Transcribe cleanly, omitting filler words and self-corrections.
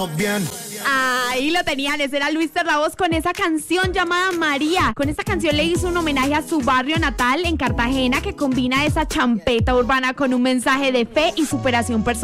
Bien. Ahí lo tenían, ese era Luis Voz con esa canción llamada María. Con esta canción le hizo un homenaje a su barrio natal en Cartagena, que combina esa champeta urbana con un mensaje de fe y superación personal.